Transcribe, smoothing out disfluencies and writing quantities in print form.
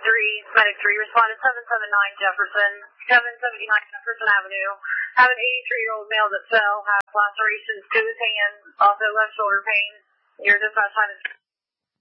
Medic 3, responded 779 Jefferson, 779 Jefferson Avenue. Have an 83-year-old male that fell, has lacerations to his hand, also left shoulder pain. Your dispatch time is